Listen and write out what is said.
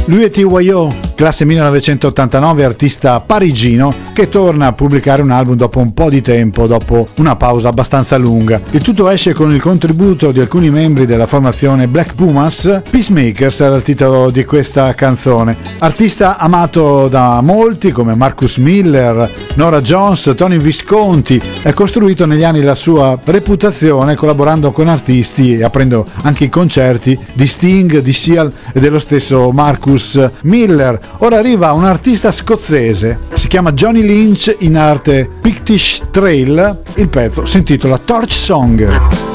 Lui è TYO, classe 1989, artista parigino che torna a pubblicare un album dopo un po' di tempo, dopo una pausa abbastanza lunga. Il tutto esce con il contributo di alcuni membri della formazione Black Pumas. Peacemakers era il titolo di questa canzone. Artista amato da molti come Marcus Miller, Nora Jones, Tony Visconti, ha costruito negli anni la sua reputazione collaborando con artisti e aprendo anche i concerti di Sting, di Seal e dello stesso Marcus Miller. Ora arriva un artista scozzese, si chiama Johnny Lynch, in arte Pictish Trail. Il pezzo si intitola Torch Song.